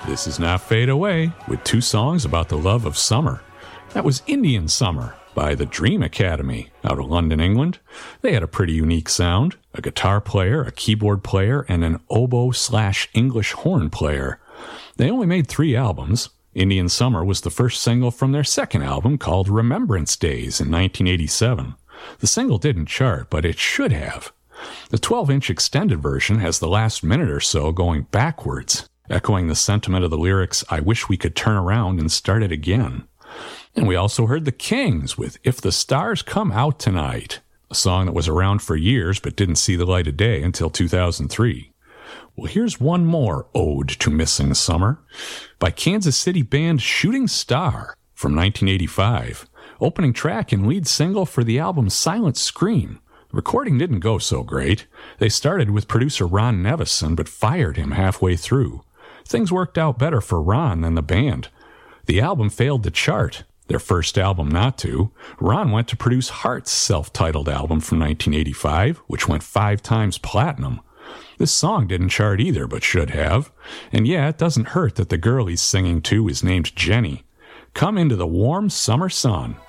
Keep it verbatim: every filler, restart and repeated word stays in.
This Is Not Fade Away, with two songs about the love of summer. That was Indian Summer by the Dream Academy out of London, England. They had a pretty unique sound, a guitar player, a keyboard player, and an oboe slash English horn player. They only made three albums. Indian Summer was the first single from their second album called Remembrance Days in nineteen eighty-seven. The single didn't chart, but it should have. The twelve-inch extended version has the last minute or so going backwards, echoing the sentiment of the lyrics, "I wish we could turn around and start it again." And we also heard the Kings with If the Stars Come Out Tonight, a song that was around for years but didn't see the light of day until two thousand three. Well, here's one more ode to missing summer by Kansas City band Shooting Star from nineteen eighty-five, opening track and lead single for the album Silent Scream. The recording didn't go so great. They started with producer Ron Nevison but fired him halfway through. Things worked out better for Ron than the band. The album failed to chart, their first album not to. Ron went to produce Heart's self-titled album from nineteen eighty-five, which went five times platinum. This song didn't chart either, but should have. And yeah, it doesn't hurt that the girl he's singing to is named Jenny. Come into the warm summer sun.